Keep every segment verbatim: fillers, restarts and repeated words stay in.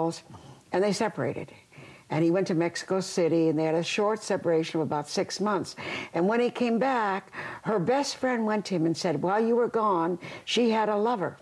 Falls, and they separated. And he went to Mexico City, and they had a short separation of about six months. And when he came back, her best friend went to him and said, while you were gone, she had a lover.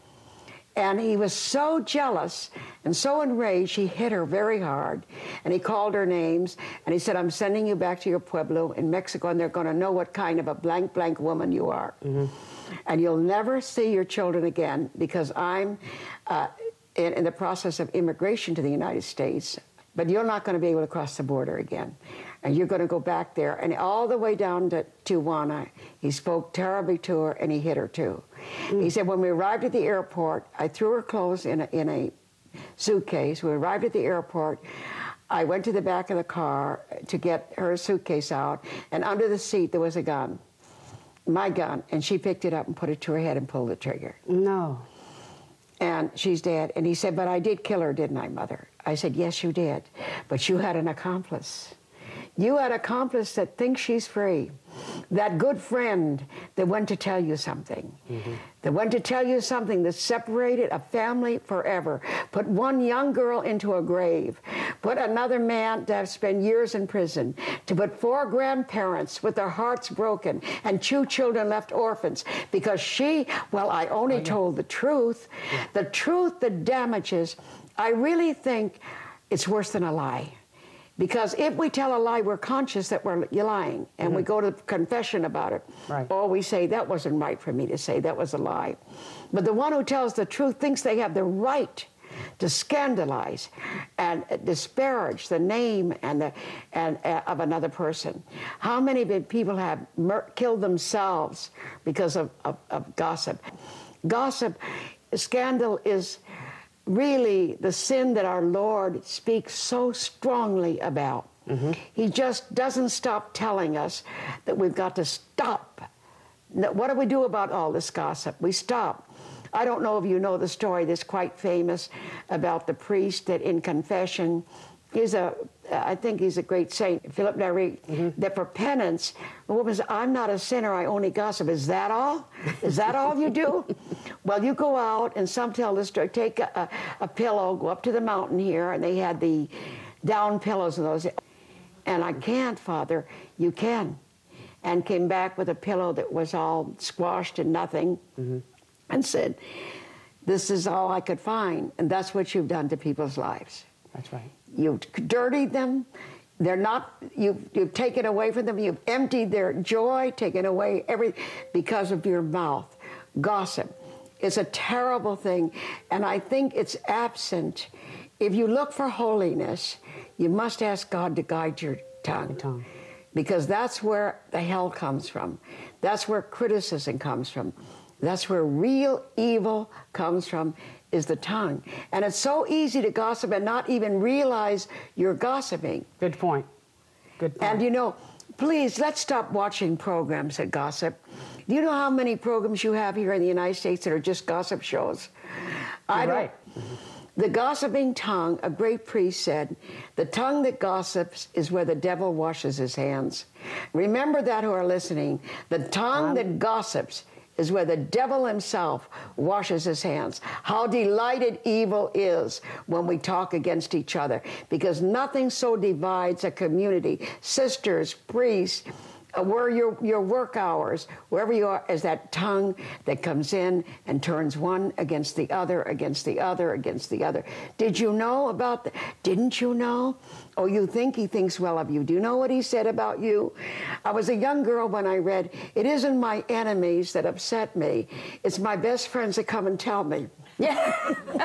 And he was so jealous and so enraged, he hit her very hard. And he called her names, and he said, I'm sending you back to your pueblo in Mexico, and they're going to know what kind of a blank, blank woman you are. Mm-hmm. And you'll never see your children again, because I'm uh, in, in the process of immigration to the United States, but you're not going to be able to cross the border again. And you're going to go back there. And all the way down to Tijuana, he spoke terribly to her, and he hit her too. Mm. He said, when we arrived at the airport, I threw her clothes in a, in a suitcase. We arrived at the airport. I went to the back of the car to get her suitcase out, and under the seat there was a gun, my gun, and she picked it up and put it to her head and pulled the trigger. No. And she's dead. And he said, but I did kill her, didn't I, Mother? I said, yes, you did. But you had an accomplice. You had an accomplice that thinks she's free. That good friend that went to tell you something. Mm-hmm. That went to tell you something that separated a family forever. Put one young girl into a grave. Put another man to have spent years in prison. To put four grandparents with their hearts broken and two children left orphans. Because she, well, I only oh, yeah. told the truth. Yeah. The truth that damages, I really think it's worse than a lie. Because if we tell a lie, we're conscious that we're lying, and mm-hmm. we go to confession about it. Right. Or we say, that wasn't right for me to say, that was a lie. But the one who tells the truth thinks they have the right to scandalize and disparage the name and the and uh, of another person. How many people have mur- killed themselves because of, of, of gossip? Gossip, scandal is really the sin that our Lord speaks so strongly about. Mm-hmm. He just doesn't stop telling us that we've got to stop. What do we do about all this gossip? We stop. I don't know if you know the story that's quite famous about the priest that in confession, he's a, I think he's a great saint, Philip Neri, mm-hmm. that for penance, the woman says, I'm not a sinner, I only gossip. Is that all? Is that all you do? Well, you go out, and some tell the story, take a, a, a pillow, go up to the mountain here, and they had the down pillows and those. And I can't, Father. You can. And came back with a pillow that was all squashed and nothing, mm-hmm. and said, this is all I could find. And that's what you've done to people's lives. That's right. You've dirtied them. They're not, you've, you've taken away from them. You've emptied their joy, taken away everything because of your mouth. Gossip is a terrible thing, and I think it's absent. If you look for holiness, you must ask God to guide your tongue, tongue. Because that's where the hell comes from. That's where criticism comes from. That's where real evil comes from, is the tongue. And it's so easy to gossip and not even realize you're gossiping. Good point. Good point. And you know, please, let's stop watching programs that gossip. Do you know how many programs you have here in the United States that are just gossip shows? You're I don't, right. The gossiping tongue, a great priest said, the tongue that gossips is where the devil washes his hands. Remember that, who are listening. The tongue um, that gossips is where the devil himself washes his hands. How delighted evil is when we talk against each other, because nothing so divides a community, sisters, priests, uh, where your, your work hours, wherever you are, is that tongue that comes in and turns one against the other, against the other, against the other. Did you know about that? Didn't you know? Oh, you think he thinks well of you. Do you know what he said about you? I was a young girl when I read, it isn't my enemies that upset me. It's my best friends that come and tell me. Yeah.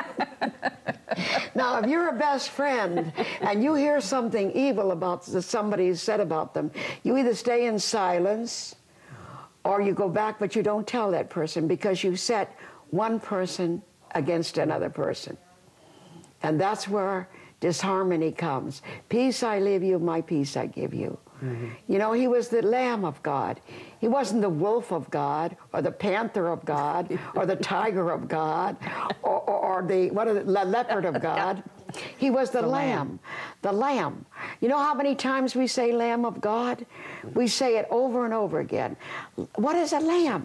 Now, if you're a best friend and you hear something evil about somebody said about them, you either stay in silence or you go back, but you don't tell that person, because you set one person against another person. And that's where disharmony comes. Peace I leave you, my peace I give you. Mm-hmm. You know, he was the Lamb of God. He wasn't the wolf of God, or the panther of God, or the tiger of God, or, or, or the what are the, the leopard of God. He was the, the lamb. lamb, the lamb. You know how many times we say Lamb of God? We say it over and over again. What is a lamb?